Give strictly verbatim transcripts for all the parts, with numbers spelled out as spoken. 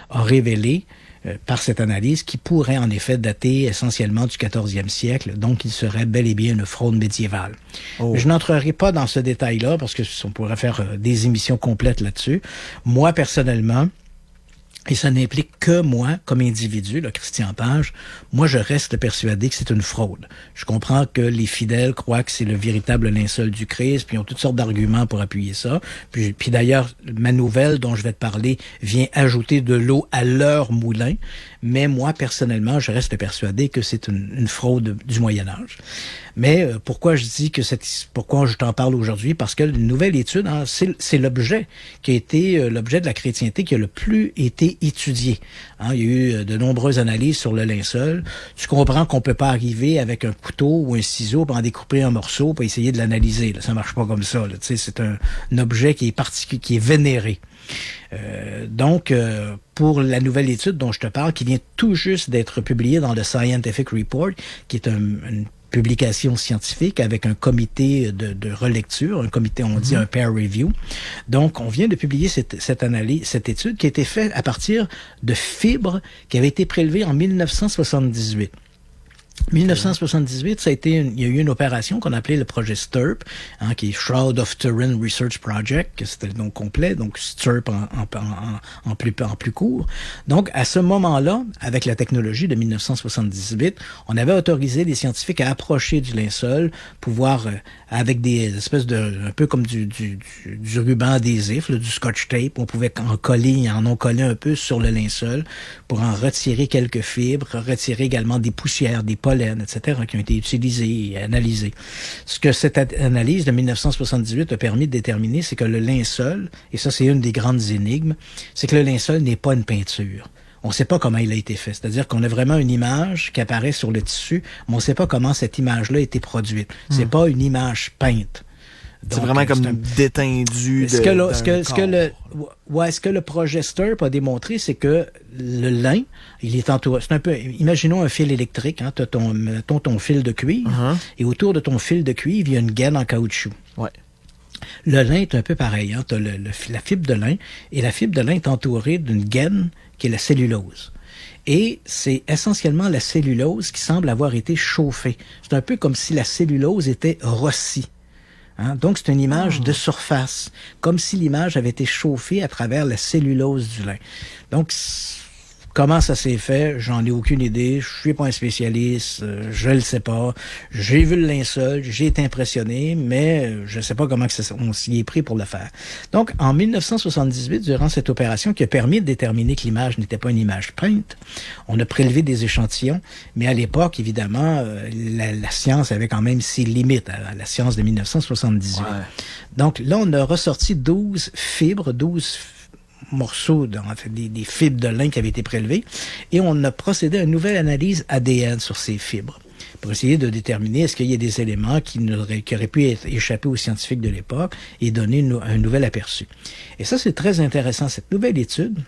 a révélé euh, par cette analyse qui pourrait en effet dater essentiellement du quatorzième siècle, donc il serait bel et bien une fraude médiévale. Oh. Je n'entrerai pas dans ce détail-là parce que on pourrait faire euh, des émissions complètes là-dessus. Moi, personnellement, et ça n'implique que moi, comme individu, là, Christian Page, moi, je reste persuadé que c'est une fraude. Je comprends que les fidèles croient que c'est le véritable linceul du Christ, puis ils ont toutes sortes d'arguments pour appuyer ça. Puis, puis d'ailleurs, ma nouvelle dont je vais te parler vient ajouter de l'eau à leur moulin. Mais moi, personnellement, je reste persuadé que c'est une, une fraude du Moyen-Âge. Mais euh, pourquoi je dis que c'est pourquoi je t'en parle aujourd'hui? Parce que une nouvelle étude, hein, c'est, c'est l'objet qui a été euh, l'objet de la chrétienté qui a le plus été étudié. Hein, il y a eu euh, de nombreuses analyses sur le linceul. Tu comprends qu'on peut pas arriver avec un couteau ou un ciseau pour en découper un morceau pour essayer de l'analyser. Là. Ça marche pas comme ça. Là. Tu sais, c'est un, un objet qui est particulier, qui est vénéré. Euh, donc, euh, pour la nouvelle étude dont je te parle, qui vient tout juste d'être publiée dans le Scientific Report, qui est un, une publication scientifique avec un comité de, de relecture, un comité, on dit mm-hmm. un peer review. Donc, on vient de publier cette, cette analyse, cette étude qui a été faite à partir de fibres qui avaient été prélevées en dix-neuf cent soixante-dix-huit. dix-neuf cent soixante-dix-huit, ça a été une, il y a eu une opération qu'on appelait le projet STURP, hein, qui est Shroud of Turin Research Project, que c'était le nom complet, donc STURP en, en, en, en, plus, en plus court. Donc, à ce moment-là, avec la technologie de dix-neuf cent soixante-dix-huit, on avait autorisé les scientifiques à approcher du linceul, pouvoir, euh, avec des espèces de, un peu comme du, du, du, du ruban adhésif, là, du scotch tape, on pouvait en coller, en en coller un peu sur le linceul pour en retirer quelques fibres, retirer également des poussières, des pollen, et cetera, qui ont été utilisés et analysés. Ce que cette analyse de dix-neuf cent soixante-dix-huit a permis de déterminer, c'est que le linceul, et ça c'est une des grandes énigmes, c'est que le linceul n'est pas une peinture. On ne sait pas comment il a été fait. C'est-à-dire qu'on a vraiment une image qui apparaît sur le tissu, mais on ne sait pas comment cette image-là a été produite. C'est hmm. pas une image peinte. Donc, c'est vraiment comme un... détendu de, ce que le, ce que, ce que le, ouais, ce que le projet STURP a démontré, c'est que le lin, il est entouré, c'est un peu, imaginons un fil électrique, hein, t'as ton, mettons ton fil de cuivre, uh-huh. et autour de ton fil de cuivre, il y a une gaine en caoutchouc. Ouais. Le lin est un peu pareil, hein, t'as le, le, la fibre de lin, et la fibre de lin est entourée d'une gaine qui est la cellulose. Et c'est essentiellement la cellulose qui semble avoir été chauffée. C'est un peu comme si la cellulose était rossie. Hein? Donc, c'est une image oh. de surface, comme si l'image avait été chauffée à travers la cellulose du lin. Donc, comment ça s'est fait? J'en ai aucune idée. Je suis pas un spécialiste. Euh, je le sais pas. J'ai vu le linceul. J'ai été impressionné, mais je sais pas comment que ça, on s'y est pris pour le faire. Donc, en dix-neuf cent soixante-dix-huit, durant cette opération qui a permis de déterminer que l'image n'était pas une image peinte, on a prélevé des échantillons, mais à l'époque, évidemment, euh, la, la science avait quand même ses limites, à la science de dix-neuf cent soixante-dix-huit. Ouais. Donc, là, on a ressorti douze fibres, douze morceaux, de, en fait, des, des fibres de lin qui avaient été prélevés, et on a procédé à une nouvelle analyse A D N sur ces fibres pour essayer de déterminer est-ce qu'il y a des éléments qui, n'auraient, qui auraient pu être échappés aux scientifiques de l'époque et donner une, un nouvel aperçu. Et ça, c'est très intéressant. Cette nouvelle étude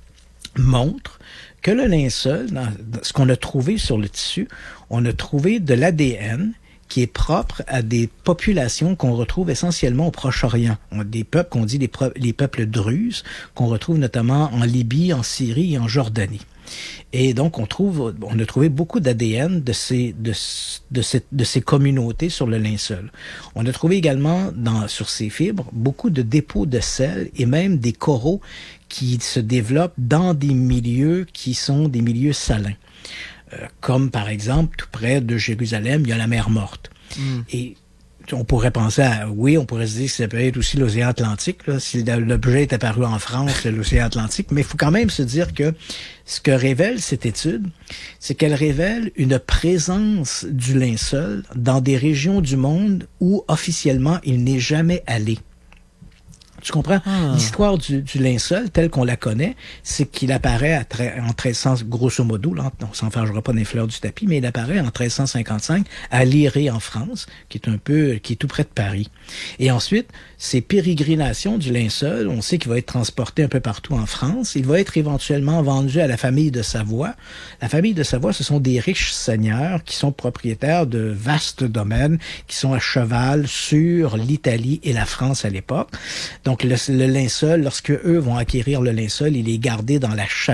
montre que le linceul, dans, dans ce qu'on a trouvé sur le tissu, on a trouvé de l'A D N qui est propre à des populations qu'on retrouve essentiellement au Proche-Orient. On a des peuples qu'on dit les, pro- les peuples druzes, qu'on retrouve notamment en Libye, en Syrie et en Jordanie. Et donc, on trouve, on a trouvé beaucoup d'A D N de ces, de, de, ces, de ces communautés sur le linceul. On a trouvé également, dans, sur ces fibres, beaucoup de dépôts de sel et même des coraux qui se développent dans des milieux qui sont des milieux salins. Euh, comme par exemple, tout près de Jérusalem, il y a la mer Morte. Mm. Et on pourrait penser à, oui, on pourrait se dire que ça peut être aussi l'océan Atlantique, là, si l'objet est apparu en France, c'est l'océan Atlantique, mais il faut quand même se dire que ce que révèle cette étude, c'est qu'elle révèle une présence du linceul dans des régions du monde où officiellement il n'est jamais allé. Tu comprends? Ah. L'histoire du, du linceul, telle qu'on la connaît, c'est qu'il apparaît à tra- en treize cents, grosso modo, là, on s'en fâchera pas des fleurs du tapis, mais il apparaît en treize cent cinquante-cinq à Liré, en France, qui est un peu, qui est tout près de Paris. Et ensuite, ces pérégrinations du linceul, on sait qu'il va être transporté un peu partout en France. Il va être éventuellement vendu à la famille de Savoie. La famille de Savoie, ce sont des riches seigneurs qui sont propriétaires de vastes domaines, qui sont à cheval sur l'Italie et la France à l'époque. Donc, le, le linceul, lorsque eux vont acquérir le linceul, il est gardé dans la chapelle